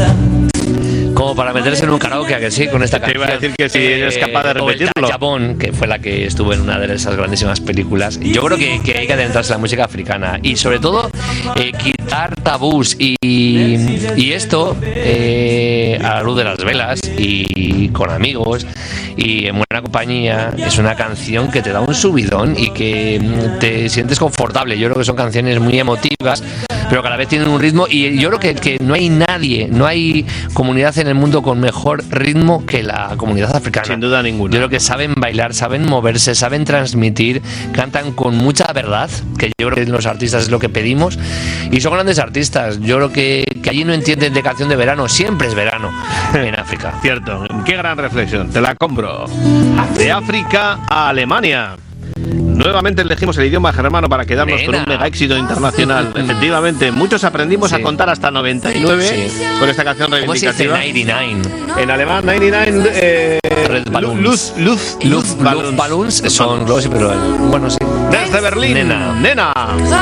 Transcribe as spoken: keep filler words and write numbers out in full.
Como para meterse en un karaoke, ¿a que sí? Con esta Te canción. iba a decir que si eres capaz de repetirlo. O el Cachapón, que fue la que estuvo en una de esas grandísimas películas. Yo creo que, que hay que adentrarse a la música africana. Y sobre todo, eh, quitar tabús. Y, y esto, eh, a la luz de las velas y con amigos y en buena compañía, es una canción que te da un subidón y que te sientes confortable. Yo creo que son canciones muy emotivas, pero que a la vez tienen un ritmo, y yo creo que, que no hay nadie, no hay comunidad en el mundo con mejor ritmo que la comunidad africana. Sin duda ninguna. Yo creo que saben bailar, saben moverse, saben transmitir, cantan con mucha verdad, que yo creo que los artistas es lo que pedimos, y son grandes artistas. Yo creo que, que allí no entienden de canción de verano, siempre es verano en África. Cierto, qué gran reflexión, te la compro. De África a Alemania. Nuevamente elegimos el idioma germano para quedarnos Nena. con un mega éxito internacional. Efectivamente, muchos aprendimos Sí. a contar hasta noventa y nueve Sí. con esta canción ¿Cómo se dice reivindicativa. noventa y nueve? En alemán, noventa y nueve, eh, Red balloons. Luz, luz, Luz, luz balloons son globos, pero bueno, sí. Desde Berlín, Nena. Nena.